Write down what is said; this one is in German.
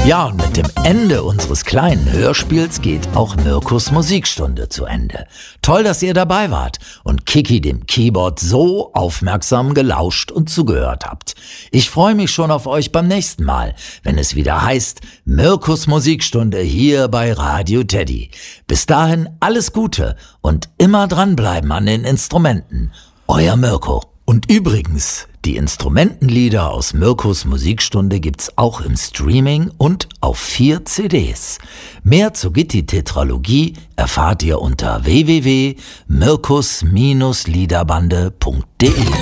Ja, und mit dem Ende unseres kleinen Hörspiels geht auch Mirkus Musikstunde zu Ende. Toll, dass ihr dabei wart und Kiki dem Keyboard so aufmerksam gelauscht und zugehört habt. Ich freue mich schon auf euch beim nächsten Mal, wenn es wieder heißt Mirkus Musikstunde hier bei Radio Teddy. Bis dahin alles Gute und immer dranbleiben an den Instrumenten. Euer Mirko. Und übrigens, die Instrumentenlieder aus Mirkus Musikstunde gibt's auch im Streaming und auf 4 CDs. Mehr zur Gitti-Tetralogie erfahrt ihr unter www.mirkus-liederbande.de.